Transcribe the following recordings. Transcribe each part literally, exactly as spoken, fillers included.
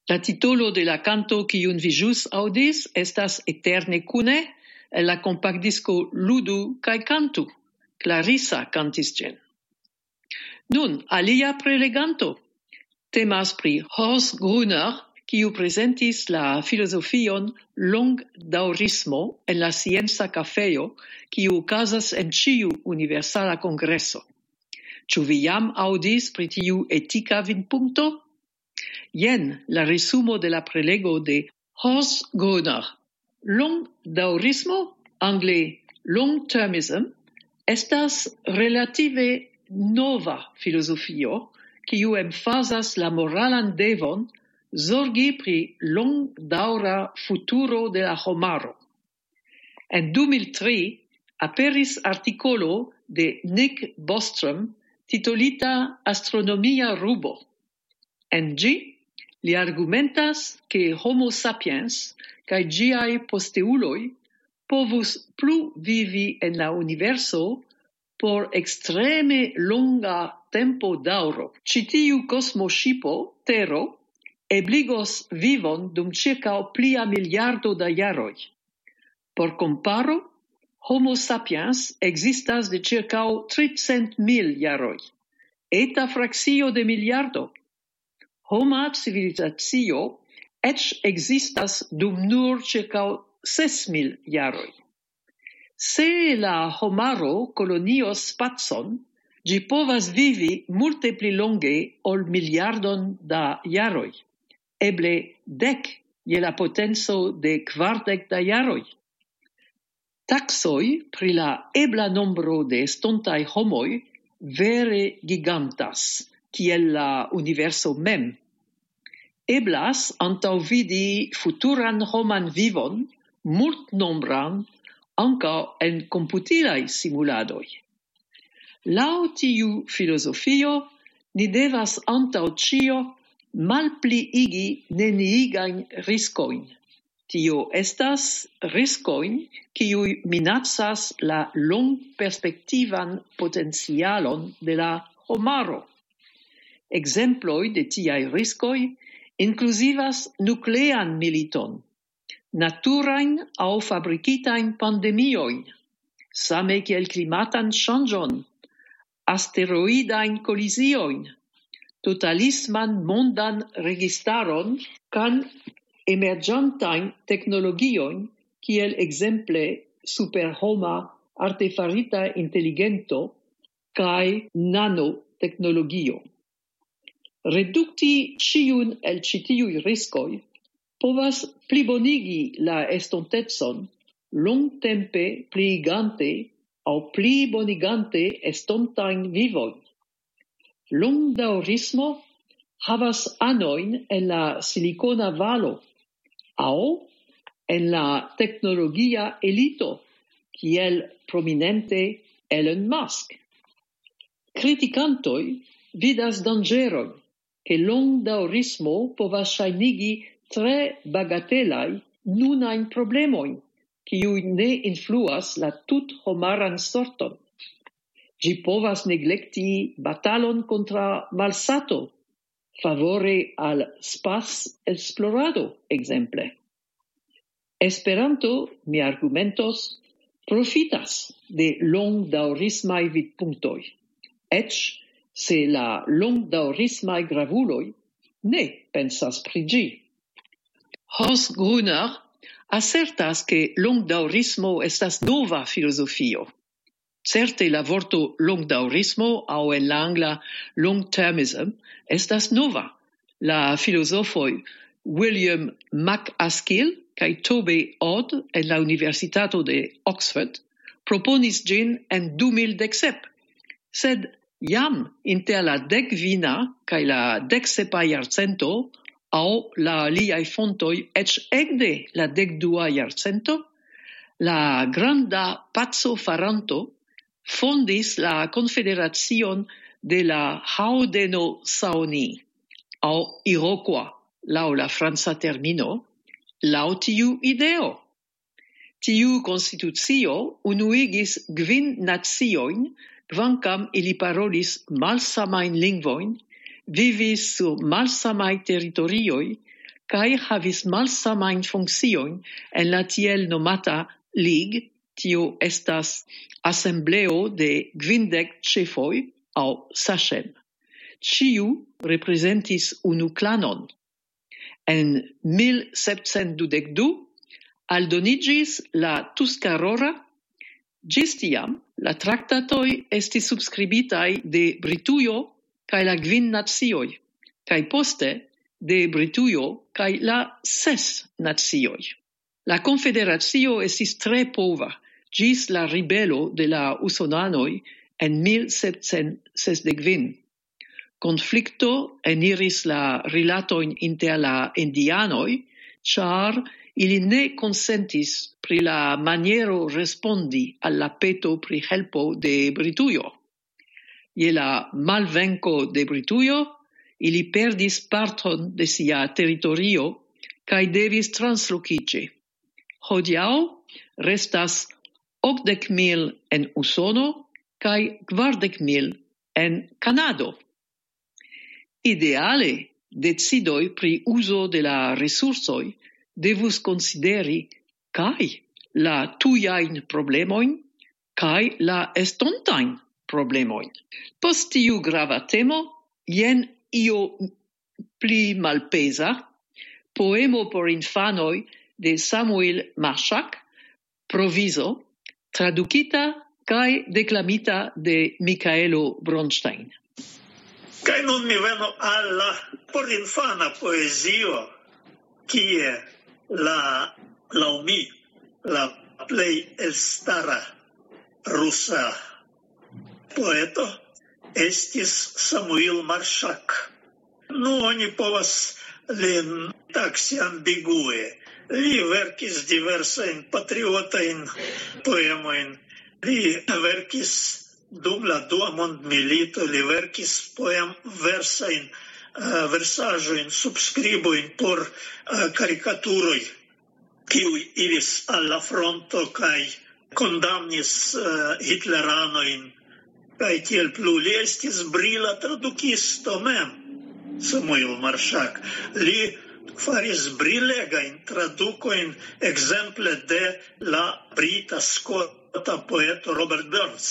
La titolo de la canto kiun vi ĵus aŭdis estas Eterne kune el la kompaktdisko Ludu kaj kantu. Clarissa kantis ĝin. Nun, alia preleganto. Temas pri Horst Gruner, kiu prezentis la filozofion longdaŭrismo en la Scienca Kafejo, kiu okazas en ĉiu universala kongreso. Ĉu vi jam aŭdis pri tiu etika vidpunkto? Jen la resumo de la prelego de Horst Gruner. Longdaŭrismo, angle long-termism, estas relative nova filozofio, kiu emfazas la moralan devon zorgi pri longdaŭra futuro de la homaro. En du mil tri aperis artikolo de Nick Bostrom titolita Astronomia rubo. En ĝi li argumentas ke Homo sapiens kaj ĝiaj posteuloj povus plu vivi en la universo por extreme longa tempo daŭro. Ĉi tiu kosmoŝipo, Tero, ebligos vivon dum ĉirkaŭ plia miliardo da jaroj. Por komparo, Homo sapiens ekzistas de ĉirkaŭ tricent mil jaroj. Eta frakcio de miliardo. Homa civilizacio eĉ ekzistas dum nur ĉirkaŭ ses mil jaroj. Se la homaro kolonios spacon, ĝi povas vivi multe pli longe ol miliardon da jaroj, eble dek je la potenco de kvardek da jaroj. Taksoj pri la ebla nombro de estontaj homoj vere gigantas, kiel la universo mem. Eblas antaŭvidi futuran homan vivon, multnombran, ankaŭ en komputilaj simuladoj. Laŭ tiu filozofio, ni devas antaŭ ĉio malpliigi neniigajn riskojn. Tio estas riskojn, kiuj minacas la longperspektivan potencialon de la homaro. Ekzemploj de tiaj riskoj inkluzivas nuklean militon, naturajn aŭ fabrikitajn pandemiojn, same kiel klimatan ŝanĝon, asteroidajn koliziojn, totalisman mondan registaron kaj emerĝantajn teknologiojn, kiel ekzemple superhoma artefarita inteligento kaj nanoteknologio. Redukti ĉiun el ĉi tiuj riskoj povas plibonigi la estontecon longtempe pliigante aŭ plibonigante estontajn vivojn. Longdaŭrismo havas anojn en la Silikona Valo aŭ en la teknologia elito, kiel prominente Elon Musk. Kritikantoj vidas danĝeron, ke longdaŭrismo povas ŝajnigi tre bagatelaj nunajn problemojn, kiuj ne influas la tut-homaran sorton. Ĝi povas neglekti batalon kontraŭ malsato, favore al spac-esplorado, ekzemple. Esperanto, mi argumentos, profitas de longdaŭrismaj vidpunktoj, eĉ se la longdaŭrismaj gravuloj ne pensas pri ĝi. Horst Gruner asertas ke longdaŭrismo estas nova filozofio. Certe la vorto longdaŭrismo aŭ en la angla long-termism estas nova. La filozofoj William MacAskill kaj Toby Odd en la Universitato de Oxford proponis ĝin en du mil deksep, sed jam inter la dekkvina kaj la deksepa jarcento aŭ la aliaj fontoj eĉ ekde la dekdua jarcento, la granda paco-faranto fondis la Konfederacion de la Haudenosaunee aŭ Iroquois, laŭ la franca termino, laŭ tiu ideo. Tiu konstitucio unuigis kvin naciojn, kvankam ili parolis malsamajn lingvojn, vivis sur malsamaj teritorioj kai havis malsamajn funkciojn en la tiel nomata Ligue, tio estas assembleo de kvindek ĉefoj aŭ sachem. Ĉiu reprezentis unu klanon. En mil sepcent dudek du aldoniĝis la Tuscarora. Ĝis tiam la traktatoj estis subskribitaj de Britujo kaj la kvin nacioj, kaj poste de Britujo kaj la ses nacioj. La konfederacio estis tre pova ĝis la ribelo de la usonanoj en mil sepcent sesdek kvin. Konflikto eniris la rilatojn inter la indianoj, ĉar ili ne konsentis pri la maniero respondi al la peto pri helpo de Britujo. Je la malvenko de Britujo, ili perdis parton de sia teritorio kaj devis translokiĝi. Hodiaŭ restas okdek mil en Usono kaj kvardek mil en Kanado. Ideale, decidoj pri uzo de la resursoj devus consideri kaj la tujajn problemojn kaj la estontajn problemojn. Post tiu grava temo, jen io pli malpeza, poemo por infanoj de Samuel Marshak, Provizo, tradukita kaj deklamita de Michaelo Bronstein. Kaj nun mi venu al la por infana poezio, kie la, laŭ mi, la plej elstara rusa poeto estis Samuel Marshak. Nu, oni povas lin taksi ambigue. Li verkis diversajn patriotajn poemojn. Li verkis dum la dua mondmilito, li verkis poem versajn uh, versaĵojn, subskribojn por uh, karikaturoj, kiuj iris al la fronto kaj kondamnis uh, hitleranojn, kaj tiel plu. Li estis brila tradukisto mem, Samuel Marshak. Li faris brilegajn tradukojn ekzemple de la brita skota poeto Robert Burns,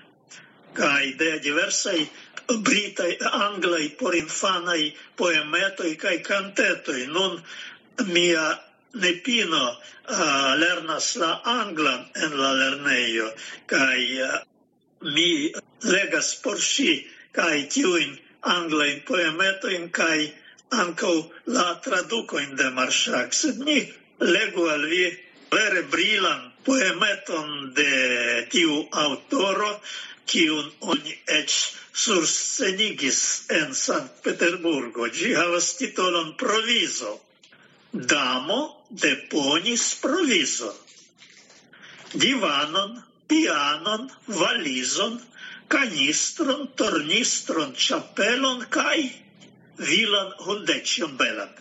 kaj de diversaj britaj anglaj por infanaj poemetoj kaj kantetoj. Nun mia nepino uh, lernas la anglan en la lernejo, kaj uh, mi legas por ŝi kaj tiujn anglajn poemetojn kaj ankaŭ la tradukojn de Marshak. Sed ni legu al vi vere brilan poemeton de tiu aŭtoro, kiun oni eĉ surscenigis en Sankt Peterburgo. Ĝi havas titolon Provizo. Damo deponis provizo. Divanon, pianon, valizon, kanistron, tornistron, ĉapelon kaj vilan hundeĉjon belan.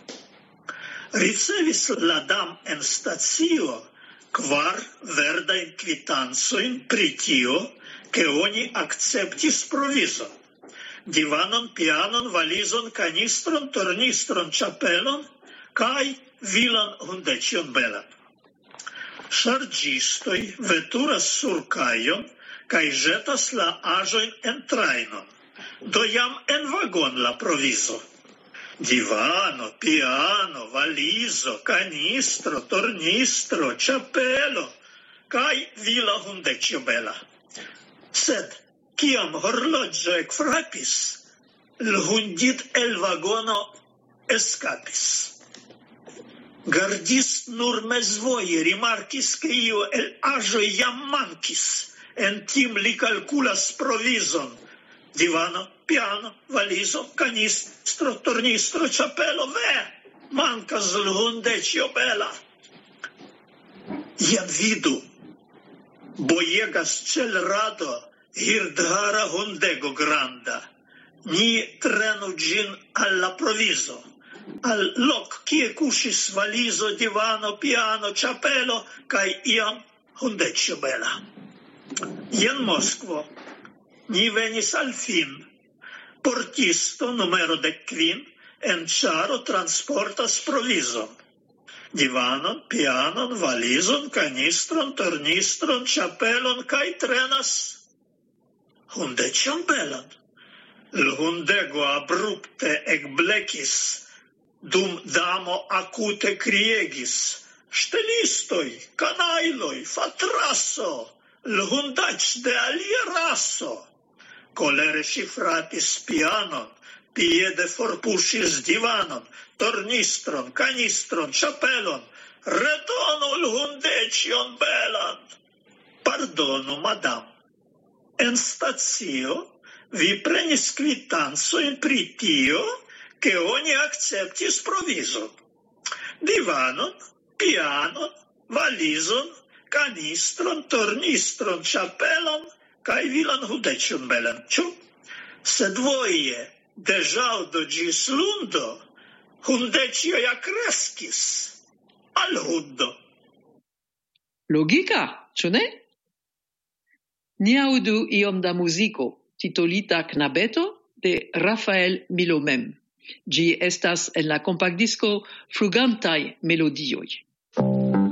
Ricevis la dam en stacio kvar verdajn kvitancojn pri tio, ke oni akceptis provizon. Divanon, pianon, valizon, kanistron, tornistron, ĉapelon kaj vilan hundeĉjon belan. Ŝarĝistoj veturas sur kajon kaj ĵetas la aĵojn en trajnon. Do jam en vagon la provizo. Divano, piano, valizo, kanistro, tornistro, ĉapelo kaj vila hundeĉjo bela. Sed kiam horloĝo ekfrapis, l' hundit el vagono eskapis. Gardist nur mezvoje rimarkis, ke io el aĵoj jam mankis. En tim li kalkulas provizon. Divano, piano, valizo, kanistro, tornistro, ĉapelo, ve, mankas l' hundeĉjo bela. Jen vidu, bojegas ĉe l' rado hirdhara hundego granda. Ni trenu ĝin al la provizo, al lok kie kuŝis valizo, divano, piano, ĉapelo kaj iam hundeĉjo bela. Jen Moskvo. Ni venis al fin. Portisto numero dek kvin en ĉaro transportas provizon. Divanon, pianon, valizon, kanistron, tornistron, ĉapelon kaj trenas hundeĉon belan. L' hundego abrupte ekblekis, dum damo akute kriegis: "Ŝtelistoj, kanajloj, fatraso, l' hundaĉ de alia raso." Kolere ŝi frapis pianon, piede forpuŝis divanon, tornistron, kanistron, ĉapelon. "Redonu l' hundeĉjon belan." "Pardonu, madam. En stacio vi prenis kvitancojn pri tio, ke oni akceptis provizon. Divanon, pianon, valizon, kanistron, tornistron, ĉapelon kaj vilan hundeĉjon belan, ĉu? Sed voje de ĵaŭdo ĝis lundo, hundeĉjo ja kreskis al hundo." Logika, ĉu ne? Ni aŭdu iom da muziko, titolita Knabeto de Rafael Milomem. Ĝi estas en la kompaktdisko Flugantaj melodioj.